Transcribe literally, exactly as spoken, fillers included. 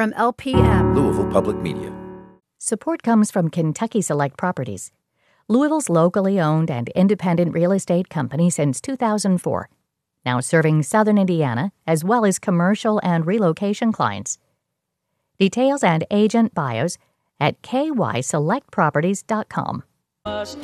From L P M, Louisville Public Media. Support comes from Kentucky Select Properties, Louisville's locally owned and independent real estate company since two thousand four, now serving southern Indiana as well as commercial and relocation clients. Details and agent bios at k y select properties dot com.